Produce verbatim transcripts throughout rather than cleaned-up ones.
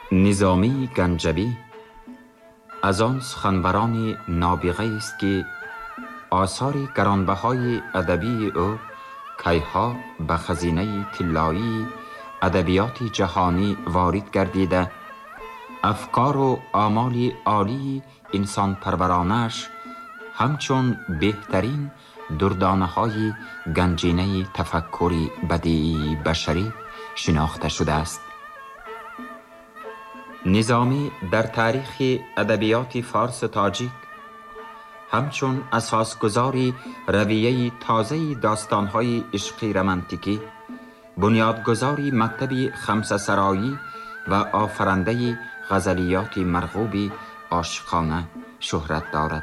نظامی گنجوی از آن سخنوران نابغه است که آثار گرانبهای ادبی او کیها به خزینه طلایی ادبیات جهانی وارد گردیده، افکار و آمال عالی انسان پرورانش همچون بهترین دردانه های گنجینه تفکر بدیعی بشری شناخته شده است. نظامی در تاریخ ادبیات فارس و تاجیک همچون اساسگذاری رویه تازه داستانهای عشقی رمانتیکی، بنیادگذاری مکتب خمسه سرایی و آفرنده غزلیات مرغوب عاشقانه شهرت دارد.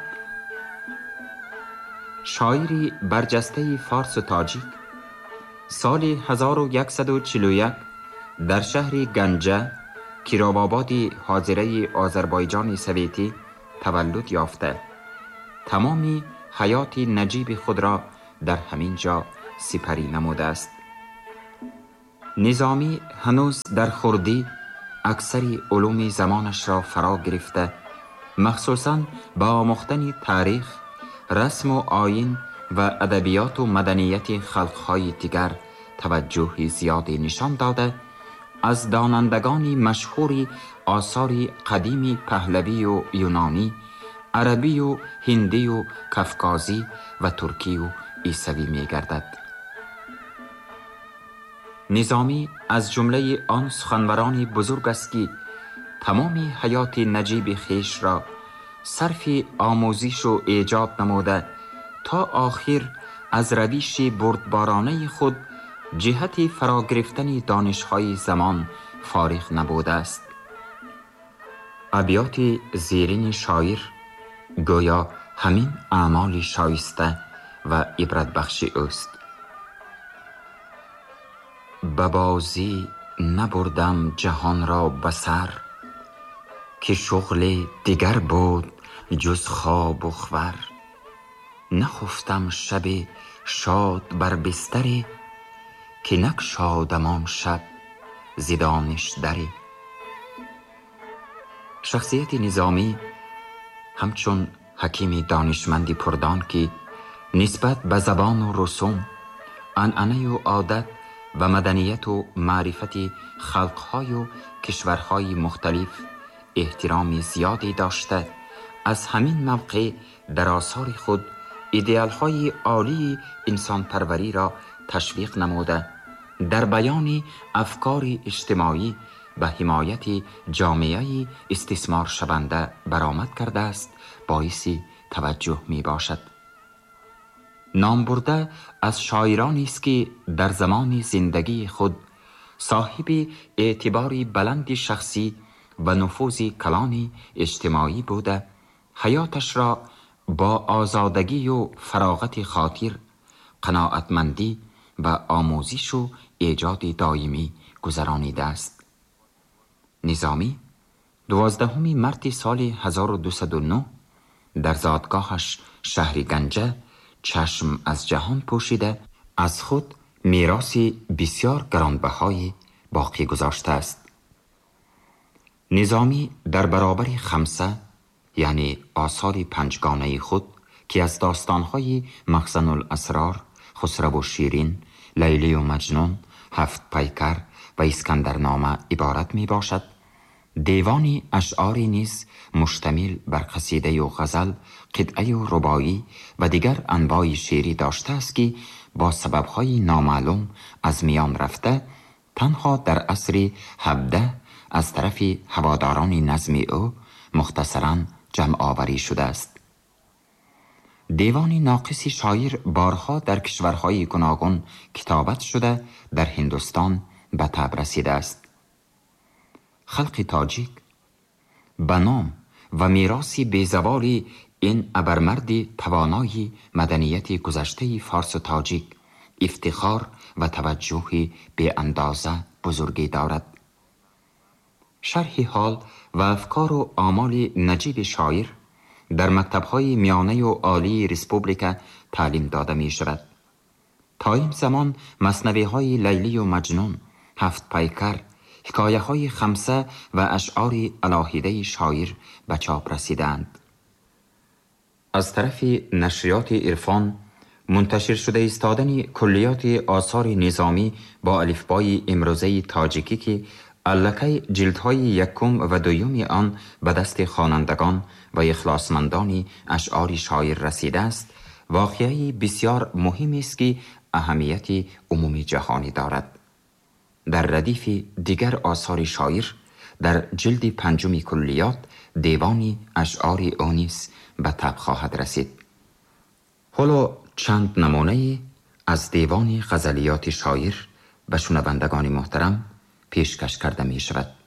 شاعری برجسته فارس و تاجیک سال هزار و صد و چهل و یک در شهر گنجه کیرواباد حاضره آذربایجان سویتی تولد یافته، تمامی حیات نجیب خود را در همین جا سپری نموده است. نظامی هنوز در خردی اکثر علوم زمانش را فرا گرفته، مخصوصاً با آموختن تاریخ، رسم و آیین و ادبیات و مدنیت خلقهای دیگر توجه زیادی نشان داده، از دانندگان مشهور آثار قدیم پهلوی و یونانی، عربی و هندی و کفکازی و ترکی و عیسوی می گردد. نظامی از جمله آن سخنوران بزرگ است که تمامی حیات نجیب خیش را صرف آموزش و ایجاد نموده تا آخر از روش بردبارانه خود جهت فرا گرفتن دانش‌های زمان فارغ نبوده است. ابیات زیرین شاعر گویا همین اعمال شایسته و عبرت بخش اوست. به بازی نبردم جهان را بسر، که شغل دیگر بود جز خواب و خور. نخفتم شب شاد بر بستری، که نگشادم آن شب ز دانش دری. شخصیت نظامی همچون حکیم دانشمندی پردان که نسبت به زبان و رسوم، عنعنه و عادت و مدنیت و معرفت خلقهای و کشورهای مختلف احترام زیادی داشته، از همین موقع در آثار خود ایدئالهای عالی انسان پروری را تشویق نموده، در بیان افکار اجتماعی و حمایت جامعه استثمار شونده برآمد کرده است، باعث توجه می باشد. نام برده از شاعرانی است که در زمان زندگی خود صاحب اعتباری بلند شخصی و نفوذ کلان اجتماعی بوده، حیاتش را با آزادگی و فراغت خاطر، قناعتمندی و آموزش و ایجاد دائمی گذرانیده است. نظامی دوازدهم مارس سال هزار و دویست و نه در زادگاهش شهر گنجه چشم از جهان پوشیده، از خود میراثی بسیار گرانبهای باقی گذاشته است. نظامی در برابر خمسه یعنی آثار پنجگانه خود که از داستانهای مخزن الاسرار، خسرو و شیرین، لیلی و مجنون، هفت پیکر و اسکندرنامه عبارت می باشد، دیوانی اشعاری نیز مشتمل بر قصیده و غزل، قطعه و رباعی و دیگر انواع شعری داشته است که با سببهای نامعلوم از میان رفته، تنها در عصر هفده از طرف هواداران نظم او مختصراً جمع آوری شده است. دیوان ناقص شاعر بارها در کشورهای گوناگون کتابت شده در هندوستان به طبع رسیده است. خلق تاجیک به نام و میراثی بی‌زوال این ابرمرد توانای مدنیت گذشته فارس و تاجیک افتخار و توجه به اندازه بزرگی دارد. شرح حال و افکار و آمال نجیب شاعر در مکتب‌های میانه و عالی ریسپوبلیکا تعلیم داده می شود. تا این زمان مثنوی‌های لیلی و مجنون، هفت پیکر، حکایه های خمسه و اشعار علاهیده شاعر به چاپ رسیدند. از طرف نشریات عرفان منتشر شده ایستادن کلیات آثار نظامی با الفبای امروزه تاجیکی که الکی جلدهای یکم و دویم آن به دست خوانندگان و اخلاصمندان اشعار شاعر رسیده است، واقعی بسیار مهم است که اهمیت عمومی جهانی دارد. در ردیف دیگر آثار شاعر در جلد پنجم کلیات دیوان اشعار اونیس به طبع خواهد رسید. حالا چند نمونه از دیوان غزلیات شاعر به شنوندگان محترم پیشکش کرده می شود.